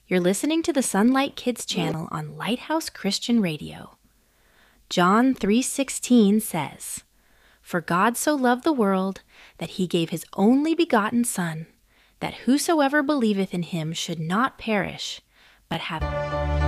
You're listening to the Sunlight Kids channel on Lighthouse Christian Radio. John 3:16 says, "For God so loved the world, that he gave his only begotten Son, that whosoever believeth in him should not perish, but have..."